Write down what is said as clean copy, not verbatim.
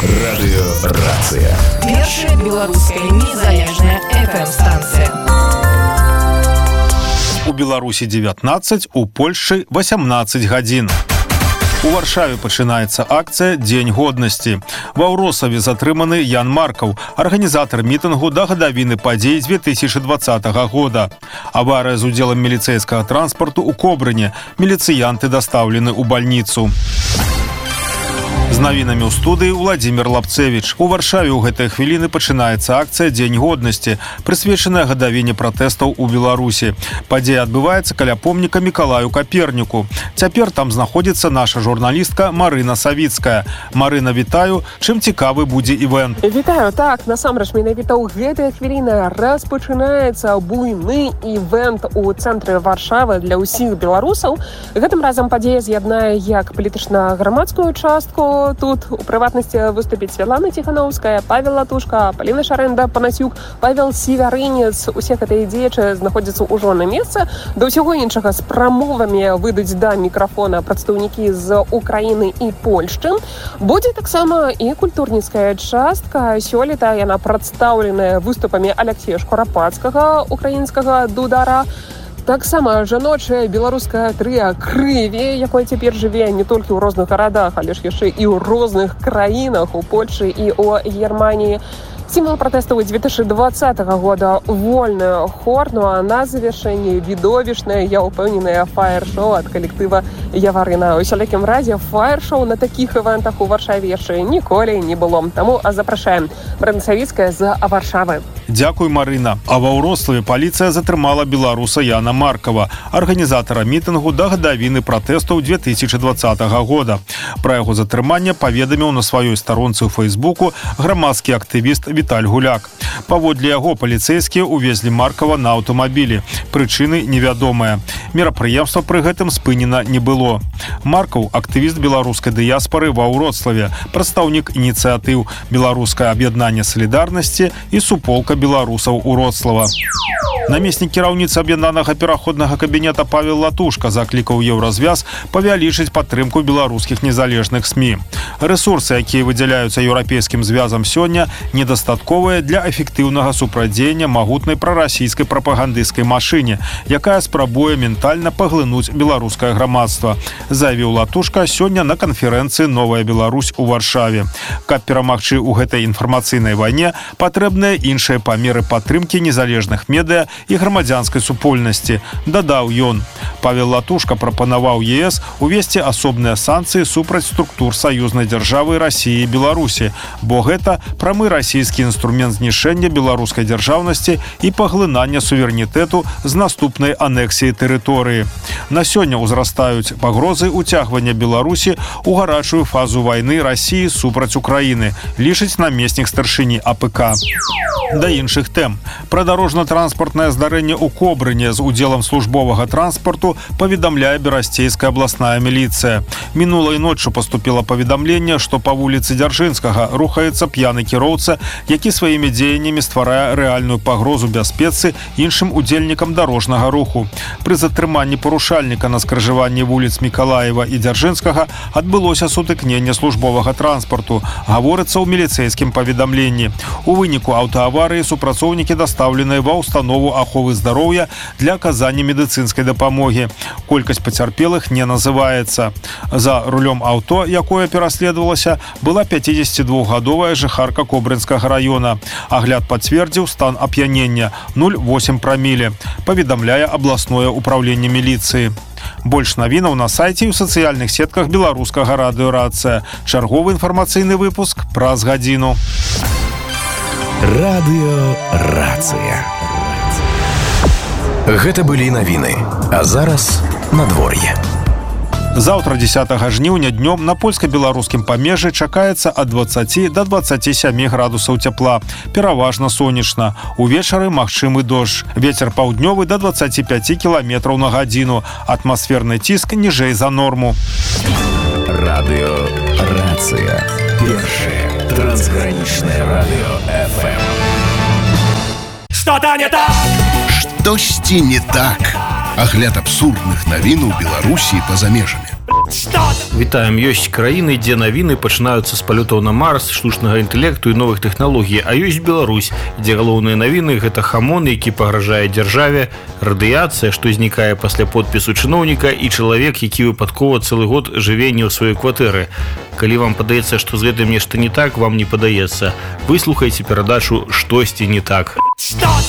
Радыёрацыя. Першая беларуская незалежная FM-станцыя. У Беларусі 19, у Польшчы 18 гадзін. У Варшаве пачынаецца акцыя «Дзень годнасці». Ва Ўросаве затрыманы Ян Маркаў, арганізатар мітынгу да гадавіны падзей 2020 года. Аварыя з удзелам міліцэйскага транспарту ў Кобрыне. Міліцыянты дастаўлены ў бальніцу. З навінамі ў студыі Владзімир Лапцевіч. У Варшаве ў гэтыя хвіліны пачынаецца акцыя «Дзень годнасці», прысвечаная гадавіне пратэстаў у Беларусі. Падзея адбываецца каля помніка Мікалаю Каперніку. Цяпер там знаходзіцца наша журналістка Марына Савіцкая. Марына, вітаю. Чым цікавы будзе івэнт? Вітаю. Так, насамрэч, менавіта ў гэтыя хвіліны распачынаецца буйны івэнт у цэнтры Варшавы для ўсіх беларусаў. Гэтым разам падзея з'яднае як палітычна-грамадскую частку. Тут у прыватнасці выступіць Святлана Ціханаўская, Павел Латушка, Паліна Шарэнда-Панасюк, Павел Сівярынец. Усе гэтыя дзеячы знаходзяцца ўжо на месцы. Да ўсяго іншага з прамовамі выйдуць да мікрафона прадстаўнікі з Украіны і Польшчы. Будзе таксама і культурніцкая частка. Сёлета яна прадстаўленая выступамі Аляксея Шкурападскага, украінскага дудара. Таксама жаночае беларускае трыа «Крыві», якое цяпер жыве не толькі ў розных гарадах, але ж яшчэ і ў розных краінах, у Польшчы і ў Германіі. Сімвал пратэстаў 2020 года вольны хор, ну а на завяршэнне відовішнае, я ўпэўненая, фаер-шоу ад калектыва «Яварына». У усялякім разе фаер-шоу на такіх івэнтах у Варшаве яшчэ ніколі не было. Таму запрашаем. Марына Савіцкая з Варшавы. Дзякуй, Марына. А ва Ўрославе паліцыя затрымала беларуса Яна Маркава, арганізатара мітынгу да гадавіны пратэстаў 2020 года. Пра яго затрыманне паведаміў на сваёй старонцы ў Фэйсбуку грамадскі актывіст Віталь Гуляк. Паводле яго паліцэйскія увезлі Маркава на аўтамабілі. Прычыны невядомыя. Мерапрыемства пры гэтым спынена не было. Маркаў – актывіст беларускай дыяспары ва Ўроцлаве, прадстаўнік ініцыятыў «Беларускае аб'яднанне салідарнасці» і «Суполка беларусаў Уроцлава». Намеснік кіраўніцы аб'яднанага пераходнага кабінета Павел Латушка заклікаў Еўразвяз павялічыць падтрымку беларускіх незалежных СМІ. Рэсурсы, якія выдзяляюцца еўрапейскім звязам сёння, недастатковыя для эфектыўнага супрадзеяння магутнай прарасійскай прапагандысцкай машыне, якая спрабуе ментальна паглынуць беларускае грамадства, заявіў Латушка сёння на канферэнцыі «Новая Беларусь» у Варшаве. Каб перамагчы ў гэтай інфармацыйнай вайне, патрэбныя іншыя памеры падтрымкі незалежных медыа і грамадзянскай супольнасці, дадаў ён. Павел Латушка прапанаваў ЕС увесці асобныя санкцыі супраць структур саюзнай дзяржавы Расіі і Беларусі, бо гэта прамы расійскі інструмент знішэння беларускай дзяржаўнасці і паглынання суверэнітэту з наступнай анексіяй тэрыторыі. На сёння ўзрастаюць пагрозы ўцягвання Беларусі ў гарачую фазу вайны Расіі супраць Украіны, лічыць намеснік старшыні АПК. Да іншых тэм. Пра дарожна-транспартнае здарэнне ў Кобрыне з удзелам службовага транспарту паведамляе берасцейская абласная міліцыя. Мінулай ноччу паступіла паведамленне, што па вуліцы Дзяржынскага рухаецца п'яны кіроўца, які сваімі дзеяннямі стварае рэальную пагрозу бяспецы іншым удзельнікам дарожнага руху. Пры затрыманні парушальніка на скрыжаванні вуліц Мікалаева і Дзяржынскага адбылося сутыкненне службовага транспарту, гаворыцца ў міліцэйскім паведамленні. У выніку аўтааварыі супрацоўнікі дастаўленыя ва ўстанову аховы здароўя для аказання медыцынскай дапамогі. Колькасць пацярпелых не называецца. За рулём аўто, якое пераследавалася, была 52-гадовая жыхарка Кобрынскага раёна. Агляд пацвердзіў стан ап'янення 0,8 праміле, паведамляе абласное ўпраўленне міліцыі. Больш навінаў на сайце і ў сацыяльных сетках беларускага радыёрацыя. Чарговы інфармацыйны выпуск праз гадзіну. Радыёрацыя. Гэта былі навіны. А зараз надвор'е. Заўтра 10 жніўня днём на польска-беларускім памежжы чакаецца ад 20 до 27 градусаў цяпла. Пераважна сонечна. Увечары магчымы дождж. Вецер паўднёвы до 25 км на гадзіну. Атмасферны ціск ніжэй за норму. Радыёрацыя. Першае трансгранічнае радыё FM. Что-то не так! Штосьці не так. Агляд абсурдных навін у Беларусі і па-за межамі. Вітаем, ёсць краіны, дзе навіны пачынаюцца з палётаў на Марс, штучнага інтэлекту і новых тэхналогій, а ёсць Беларусь, дзе галоўныя навіны гэта хамон, які пагражае дзяржаве, радыяцыя, што знікае пасля подпісу чыноўніка, і чалавек, які выпадкова цэлы год жыве не ў сваёй кватэры. Калі вам падаецца, што з гэтым нешта не так, вам не падаецца. Выслухайце перадачу «Штосьці не так».